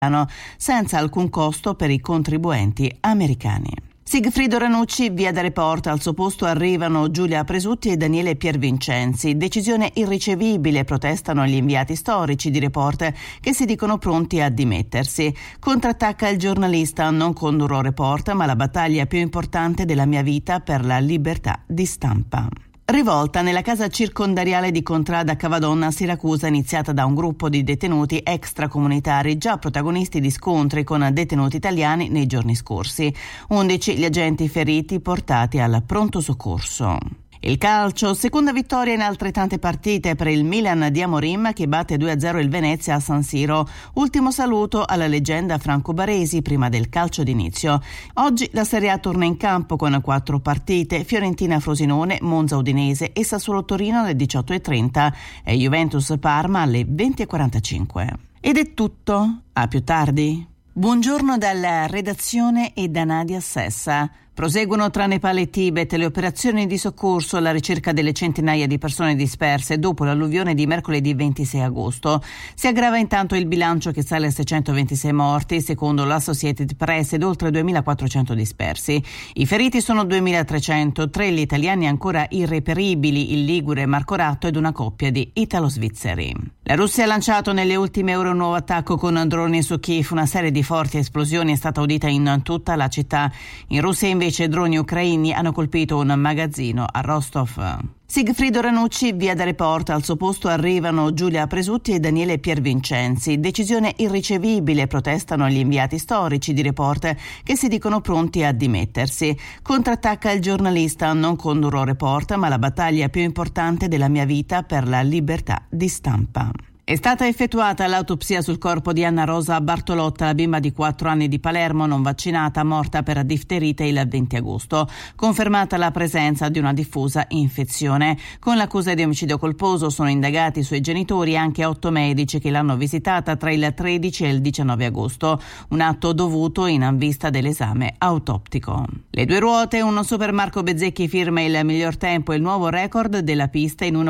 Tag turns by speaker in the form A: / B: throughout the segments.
A: senza alcun costo per i contribuenti americani. Sigfrido Ranucci, via da Report, al suo posto arrivano Giulia Presutti e Daniele Piervincenzi. Decisione irricevibile, protestano gli inviati storici di Report che si dicono pronti a dimettersi. Contrattacca il giornalista: non condurrò Report, ma la battaglia più importante della mia vita per la libertà di stampa. Rivolta nella casa circondariale di Contrada Cavadonna a Siracusa, iniziata da un gruppo di detenuti extracomunitari già protagonisti di scontri con detenuti italiani nei giorni scorsi. 11 gli agenti feriti portati al pronto soccorso. Il calcio, seconda vittoria in altrettante partite per il Milan di Amorim che batte 2-0 il Venezia a San Siro. Ultimo saluto alla leggenda Franco Baresi prima del calcio d'inizio. Oggi la Serie A torna in campo con 4 partite: Fiorentina-Frosinone, Monza-Udinese e Sassuolo-Torino alle 18:30 e Juventus-Parma alle 20:45. Ed è tutto, a più tardi. Buongiorno dalla redazione e da Nadia Sessa. Proseguono tra Nepal e Tibet le operazioni di soccorso alla ricerca delle centinaia di persone disperse dopo l'alluvione di mercoledì 26 agosto. Si aggrava intanto il bilancio che sale a 626 morti, secondo l'Associated Press, ed oltre 2.400 dispersi. I feriti sono 2.300, 3 gli italiani ancora irreperibili, il ligure Marco Ratto ed una coppia di italo-svizzeri. La Russia ha lanciato nelle ultime ore un nuovo attacco con droni su Kiev. Una serie di forti esplosioni è stata udita in tutta la città. In Russia invece droni ucraini hanno colpito un magazzino a Rostov. Sigfrido Ranucci, via da Report, al suo posto arrivano Giulia Presutti e Daniele Piervincenzi. Decisione irricevibile, protestano gli inviati storici di Report che si dicono pronti a dimettersi. Contrattacca il giornalista: non condurrò Report, ma la battaglia più importante della mia vita per la libertà di stampa. È stata effettuata l'autopsia sul corpo di Anna Rosa Bartolotta, la bimba di 4 anni di Palermo non vaccinata, morta per difterite il 20 agosto. Confermata la presenza di una diffusa infezione. Con l'accusa di omicidio colposo sono indagati i suoi genitori e anche 8 medici che l'hanno visitata tra il 13 e il 19 agosto. Un atto dovuto in vista dell'esame autoptico. Le 2 ruote, un super Marco Bezzecchi firma il miglior tempo e il nuovo record della pista in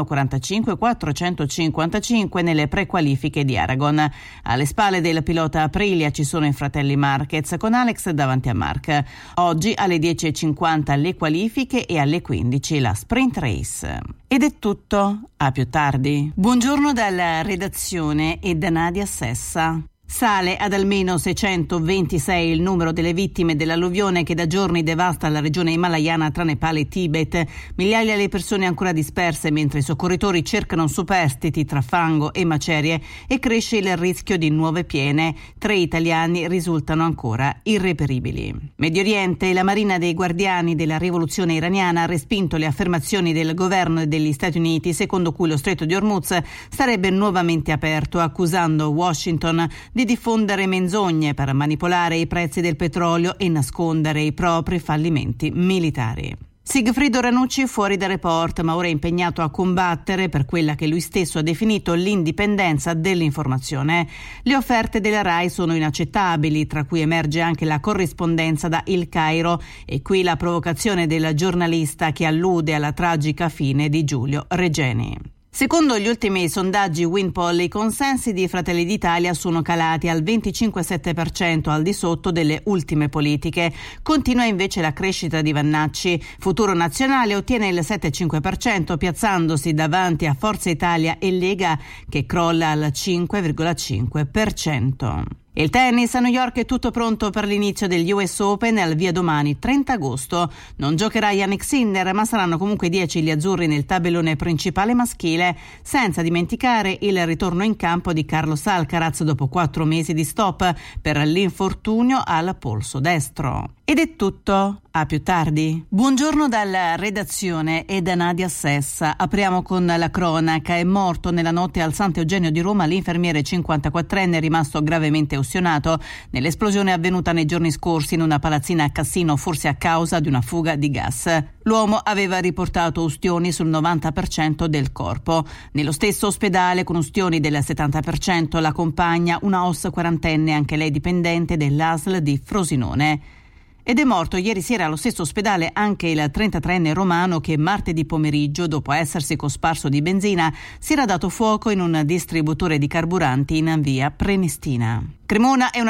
A: 1:45.455 nelle prequalifiche di Aragon. Alle spalle del pilota Aprilia ci sono i fratelli Marquez con Alex davanti a Marc. Oggi alle 10:50 le qualifiche e alle 15 la sprint race. Ed è tutto, a più tardi. Buongiorno dalla redazione e da Nadia Sessa. Sale ad almeno 626 il numero delle vittime dell'alluvione che da giorni devasta la regione himalayana tra Nepal e Tibet. Migliaia le persone ancora disperse mentre i soccorritori cercano superstiti tra fango e macerie e cresce il rischio di nuove piene. 3 italiani risultano ancora irreperibili. Medio Oriente, la Marina dei Guardiani della rivoluzione iraniana ha respinto le affermazioni del governo degli Stati Uniti secondo cui lo stretto di Hormuz sarebbe nuovamente aperto, accusando Washington di diffondere menzogne per manipolare i prezzi del petrolio e nascondere i propri fallimenti militari. Sigfrido Ranucci fuori da Report, ma ora è impegnato a combattere per quella che lui stesso ha definito l'indipendenza dell'informazione. Le offerte della RAI sono inaccettabili, tra cui emerge anche la corrispondenza da Il Cairo e qui la provocazione del giornalista che allude alla tragica fine di Giulio Regeni. Secondo gli ultimi sondaggi Wind-Poll, i consensi di Fratelli d'Italia sono calati al 25,7%, al di sotto delle ultime politiche. Continua invece la crescita di Vannacci. Futuro Nazionale ottiene il 7,5%, piazzandosi davanti a Forza Italia e Lega, che crolla al 5,5%. Il tennis a New York è tutto pronto per l'inizio degli US Open al via domani 30 agosto. Non giocherà Jannik Sinner, ma saranno comunque 10 gli azzurri nel tabellone principale maschile, senza dimenticare il ritorno in campo di Carlos Alcaraz dopo 4 mesi di stop per l'infortunio al polso destro. Ed è tutto, a più tardi. Buongiorno dalla redazione e da Nadia Sessa. Apriamo con la cronaca. È morto nella notte al Sant'Eugenio di Roma l'infermiere 54enne rimasto gravemente ustionato nell'esplosione avvenuta nei giorni scorsi in una palazzina a Cassino, forse a causa di una fuga di gas. L'uomo aveva riportato ustioni sul 90% del corpo. Nello stesso ospedale, con ustioni del 70%, la compagna, una OSS quarantenne, anche lei dipendente dell'ASL di Frosinone. Ed è morto ieri sera allo stesso ospedale anche il 33enne romano che martedì pomeriggio, dopo essersi cosparso di benzina, si era dato fuoco in un distributore di carburanti in via Prenestina. Cremona è una